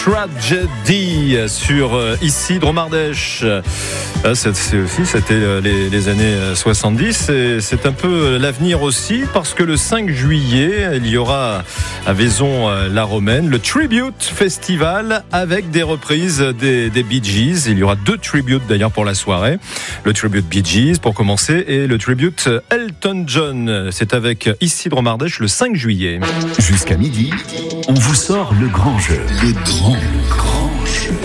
Tragedy sur ici Dromardèche. C'était les années 70 et c'est un peu l'avenir aussi parce que le 5 juillet il y aura à Vaison-la-Romaine le Tribute Festival avec des reprises des Bee Gees. Il y aura 2 tributes d'ailleurs pour la soirée, le Tribute Bee Gees pour commencer et le Tribute Elton John. C'est avec ici Dromardèche le 5 juillet. Jusqu'à midi, on vous sort le grand jeu. Le grand jeu.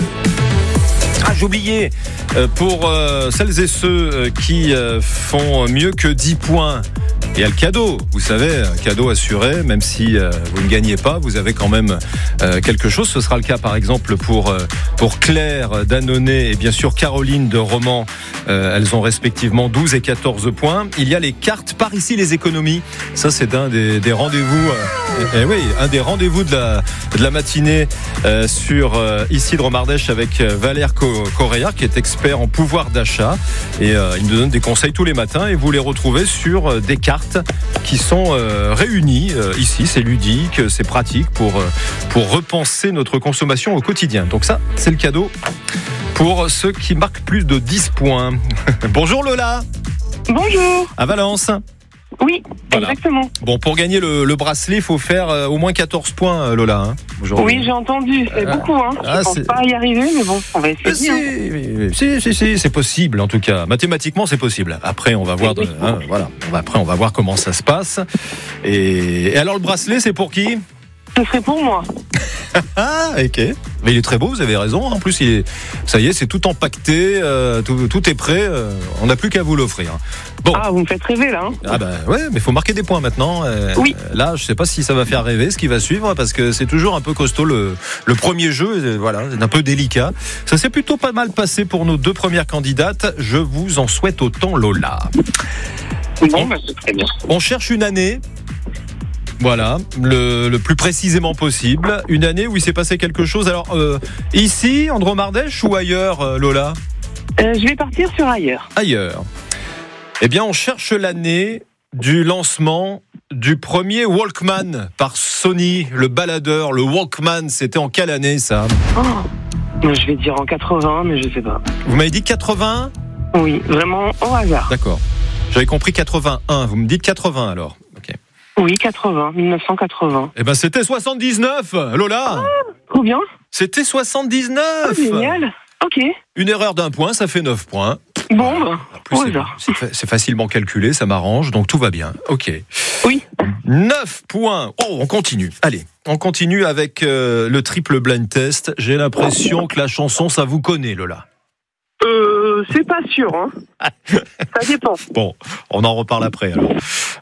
Ah, j'oubliais, pour celles et ceux qui font mieux que 10 points, il y a le cadeau, vous savez, un cadeau assuré, même si vous ne gagnez pas, vous avez quand même quelque chose. Ce sera le cas par exemple pour Claire d'Annonay et bien sûr Caroline de Romans. Elles ont respectivement 12 et 14 points. Il y a les cartes par ici les économies. Ça c'est un des rendez-vous, un des rendez-vous de la matinée sur ici Dromardèche avec Valère Correa qui est expert en pouvoir d'achat et il nous donne des conseils tous les matins et vous les retrouvez sur des cartes qui sont réunies ici. C'est ludique, c'est pratique pour repenser notre consommation au quotidien. Donc ça, c'est le cadeau pour ceux qui marquent plus de 10 points. Bonjour Lola. Bonjour. À Valence. Oui, voilà. Exactement. Bon, pour gagner le bracelet, il faut faire au moins 14 points, Lola. Aujourd'hui. Oui, j'ai entendu. C'est beaucoup. Je pense pas y arriver, mais bon, on va essayer. Si, c'est possible en tout cas. Mathématiquement, c'est possible. Après, on va voir. Après, on va voir comment ça se passe. Et alors, le bracelet, c'est pour qui ? Ce serait pour moi. Ah, ok. Mais il est très beau, vous avez raison. En plus, ça y est, c'est tout empaqueté, tout est prêt. On n'a plus qu'à vous l'offrir. Bon. Ah, vous me faites rêver là. Ah bah ouais, mais il faut marquer des points maintenant. Oui. Là, je sais pas si ça va faire rêver ce qui va suivre parce que c'est toujours un peu costaud le premier jeu. Voilà, c'est un peu délicat. Ça s'est plutôt pas mal passé pour nos 2 premières candidates. Je vous en souhaite autant, Lola. Bon, c'est très bien. On cherche une année. Voilà, le plus précisément possible. Une année où il s'est passé quelque chose. Alors, ici, en Dromardèche ou ailleurs, Lola ? Je vais partir sur ailleurs. Ailleurs. Eh bien, on cherche l'année du lancement du premier Walkman par Sony, le baladeur, le Walkman. C'était en quelle année, ça ? Je vais dire en 80, mais je sais pas. Vous m'avez dit 80 ? Oui, vraiment au hasard. D'accord. J'avais compris 81. Vous me dites 80 alors ? Ok. Oui, 1980. Eh ben, c'était 79, Lola. Trop bien. C'était 79. Génial. Ok. Une erreur d'1 point, ça fait 9 points. Bon, au hasard. C'est facilement calculé, ça m'arrange, donc tout va bien. Ok. Oui. 9 points. Oh, on continue. Allez, on continue avec le triple blind test. J'ai l'impression que la chanson, ça vous connaît, Lola. C'est pas sûr, Ça dépend. Bon, on en reparle après, alors.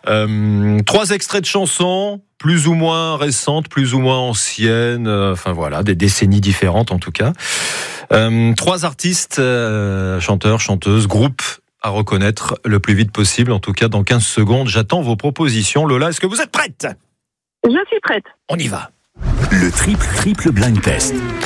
3 extraits de chansons, plus ou moins récentes, plus ou moins anciennes, enfin voilà, des décennies différentes en tout cas. 3 artistes, chanteurs, chanteuses, groupes à reconnaître le plus vite possible, en tout cas dans 15 secondes. J'attends vos propositions. Lola, est-ce que vous êtes prête ? Je suis prête. On y va. Le triple blind test.